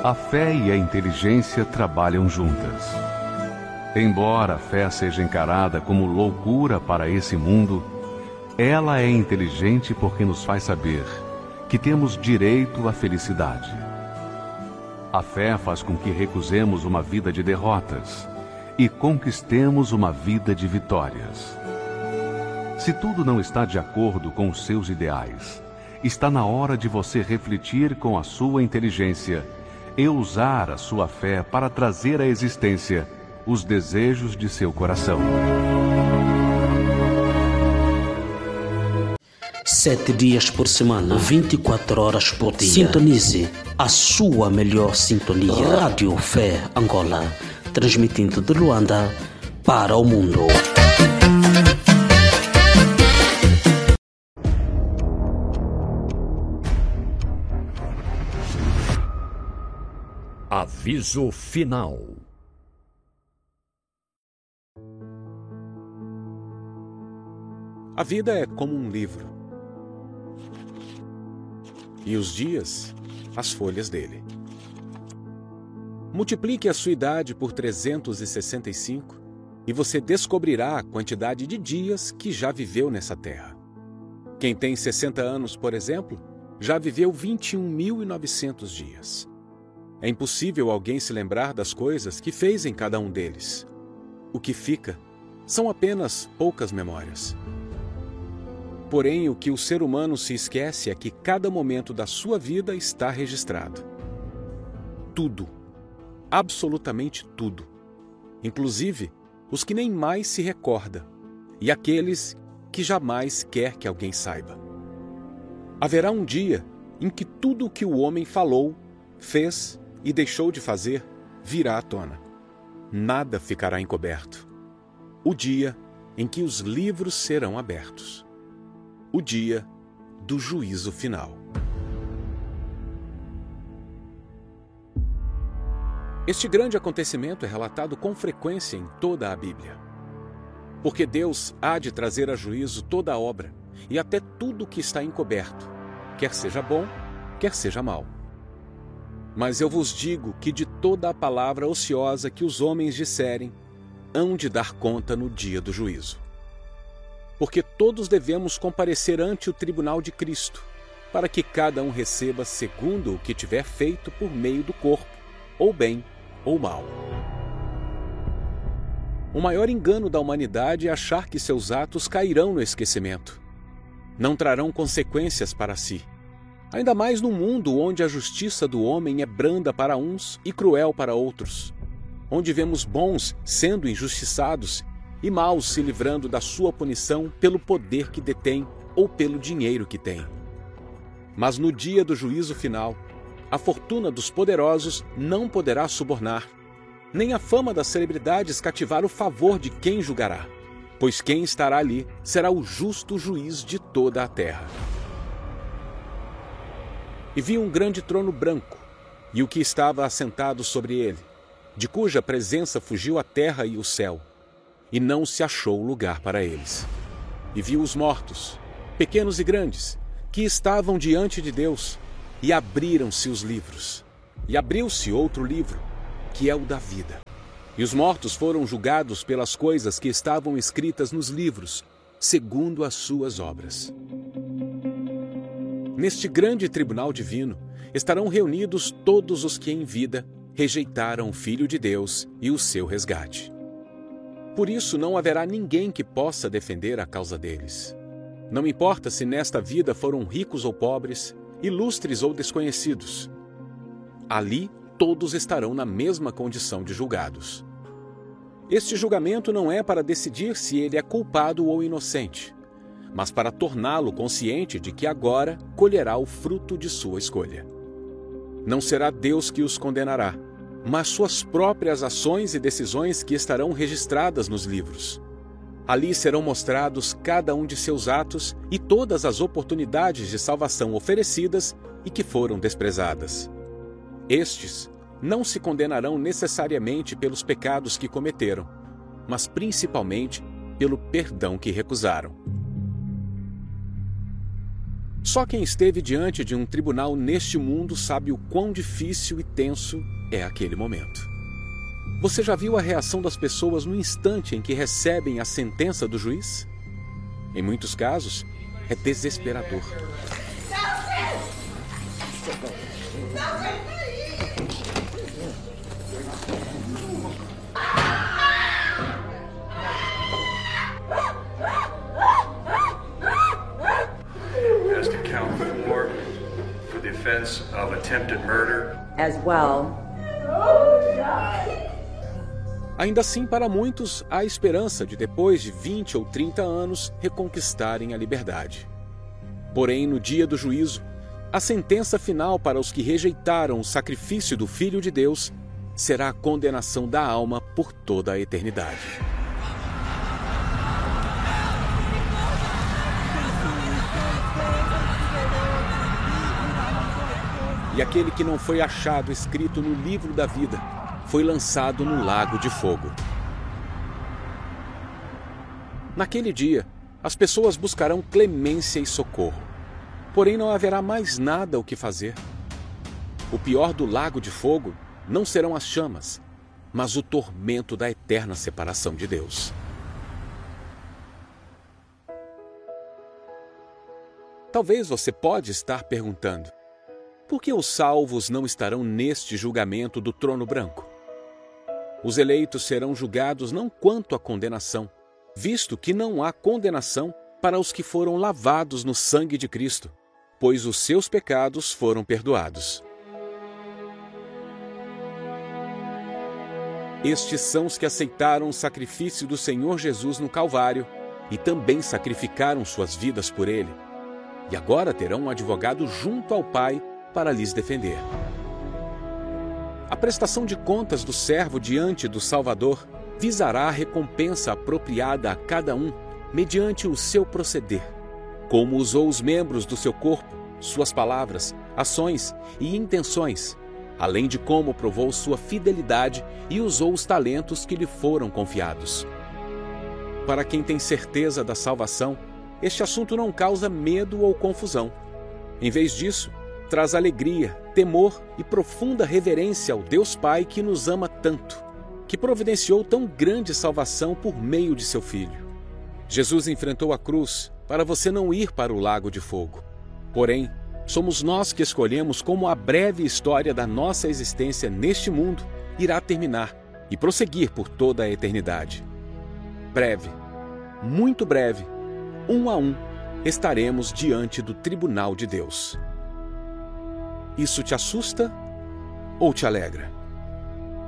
A fé e a inteligência trabalham juntas. Embora a fé seja encarada como loucura para esse mundo, ela é inteligente porque nos faz saber que temos direito à felicidade. A fé faz com que recusemos uma vida de derrotas e conquistemos uma vida de vitórias. Se tudo não está de acordo com os seus ideais, está na hora de você refletir com a sua inteligência e usar a sua fé para trazer à existência os desejos de seu coração. 7 dias por semana, 24 horas por dia. Sintonize a sua melhor sintonia. Rádio Fé Angola, transmitindo de Luanda para o mundo. Aviso final. A vida é como um livro. E os dias, as folhas dele. Multiplique a sua idade por 365 e você descobrirá a quantidade de dias que já viveu nessa terra. Quem tem 60 anos, por exemplo, já viveu 21.900 dias. É impossível alguém se lembrar das coisas que fez em cada um deles. O que fica são apenas poucas memórias. Porém, o que o ser humano se esquece é que cada momento da sua vida está registrado. Tudo. Absolutamente tudo. Inclusive, os que nem mais se recorda e aqueles que jamais quer que alguém saiba. Haverá um dia em que tudo o que o homem falou, fez e deixou de fazer virá à tona. Nada ficará encoberto. O dia em que os livros serão abertos. O dia do juízo final. Este grande acontecimento é relatado com frequência em toda a Bíblia. Porque Deus há de trazer a juízo toda a obra e até tudo que está encoberto, quer seja bom, quer seja mau. Mas eu vos digo que de toda a palavra ociosa que os homens disserem, hão de dar conta no dia do juízo. Porque todos devemos comparecer ante o tribunal de Cristo, para que cada um receba segundo o que tiver feito por meio do corpo, ou bem ou mal. O maior engano da humanidade é achar que seus atos cairão no esquecimento. Não trarão consequências para si. Ainda mais num mundo onde a justiça do homem é branda para uns e cruel para outros. Onde vemos bons sendo injustiçados e maus se livrando da sua punição pelo poder que detém ou pelo dinheiro que tem. Mas no dia do juízo final, a fortuna dos poderosos não poderá subornar, nem a fama das celebridades cativar o favor de quem julgará, pois quem estará ali será o justo juiz de toda a terra. E vi um grande trono branco, e o que estava assentado sobre ele, de cuja presença fugiu a terra e o céu, e não se achou lugar para eles. E vi os mortos, pequenos e grandes, que estavam diante de Deus, e abriram-se os livros. E abriu-se outro livro, que é o da vida. E os mortos foram julgados pelas coisas que estavam escritas nos livros, segundo as suas obras. Neste grande tribunal divino estarão reunidos todos os que em vida rejeitaram o Filho de Deus e o seu resgate. Por isso não haverá ninguém que possa defender a causa deles. Não importa se nesta vida foram ricos ou pobres, ilustres ou desconhecidos. Ali todos estarão na mesma condição de julgados. Este julgamento não é para decidir se ele é culpado ou inocente, mas para torná-lo consciente de que agora colherá o fruto de sua escolha. Não será Deus que os condenará, mas suas próprias ações e decisões que estarão registradas nos livros. Ali serão mostrados cada um de seus atos e todas as oportunidades de salvação oferecidas e que foram desprezadas. Estes não se condenarão necessariamente pelos pecados que cometeram, mas principalmente pelo perdão que recusaram. Só quem esteve diante de um tribunal neste mundo sabe o quão difícil e tenso é aquele momento. Você já viu a reação das pessoas no instante em que recebem a sentença do juiz? Em muitos casos, é desesperador. Has to count for the offense of attempted murder. As well. Ainda assim, para muitos, há esperança de, depois de 20 ou 30 anos, reconquistarem a liberdade. Porém, no dia do juízo, a sentença final para os que rejeitaram o sacrifício do Filho de Deus será a condenação da alma por toda a eternidade. E aquele que não foi achado escrito no livro da vida foi lançado no lago de fogo. Naquele dia, as pessoas buscarão clemência e socorro. Porém, não haverá mais nada o que fazer. O pior do lago de fogo não serão as chamas, mas o tormento da eterna separação de Deus. Talvez você pode estar perguntando: por que os salvos não estarão neste julgamento do trono branco? Os eleitos serão julgados não quanto à condenação, visto que não há condenação para os que foram lavados no sangue de Cristo, pois os seus pecados foram perdoados. Estes são os que aceitaram o sacrifício do Senhor Jesus no Calvário e também sacrificaram suas vidas por ele, e agora terão um advogado junto ao Pai para lhes defender. A prestação de contas do servo diante do Salvador visará a recompensa apropriada a cada um mediante o seu proceder, como usou os membros do seu corpo, suas palavras, ações e intenções, além de como provou sua fidelidade e usou os talentos que lhe foram confiados. Para quem tem certeza da salvação, este assunto não causa medo ou confusão. Em vez disso, traz alegria, temor e profunda reverência ao Deus Pai que nos ama tanto, que providenciou tão grande salvação por meio de seu Filho. Jesus enfrentou a cruz para você não ir para o lago de fogo. Porém, somos nós que escolhemos como a breve história da nossa existência neste mundo irá terminar e prosseguir por toda a eternidade. Breve, muito breve, um a um, estaremos diante do tribunal de Deus. Isso te assusta ou te alegra?